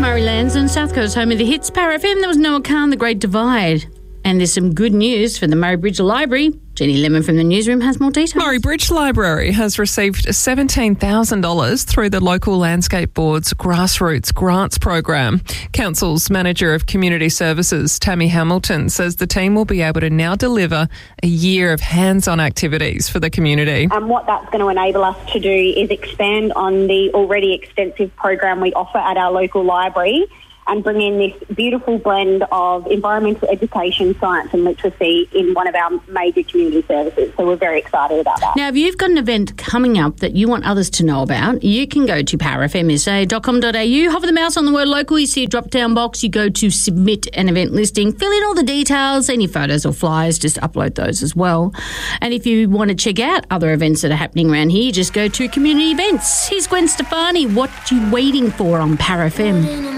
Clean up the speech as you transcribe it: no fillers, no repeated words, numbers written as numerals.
Murray Lansdowne, South Coast home of the hits. Power FM, there was Noah Khan, The Great Divide. And there's some good news for the Murray Bridge Library. Jenny Lemon from the newsroom has more details. Murray Bridge Library has received $17,000 through the local Landscape Board's Grassroots Grants program. Council's Manager of Community Services, Tammy Hamilton, says the team will be able to now deliver a year of hands-on activities for the community. And what that's going to enable us to do is expand on the already extensive program we offer at our local library and bring in this beautiful blend of environmental education, science and literacy in one of our major community services. So we're very excited about that. Now, if you've got an event coming up that you want others to know about, you can go to powerfmsa.com.au, hover the mouse on the word local, you see a drop-down box, you go to submit an event listing, fill in all the details, any photos or flyers, just upload those as well. And if you want to check out other events that are happening around here, just go to community events. Here's Gwen Stefani. What you waiting for on Power FM?